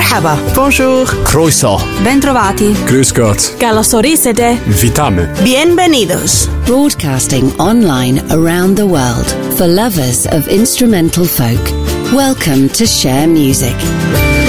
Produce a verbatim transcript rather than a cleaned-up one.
Merhaba. Bonjour. Croeso. Bentrovati. Grüß Gott. Καλωσορίσατε. Witamy. Bienvenidos. Broadcasting online around the world for lovers of instrumental folk. Welcome to Share Music.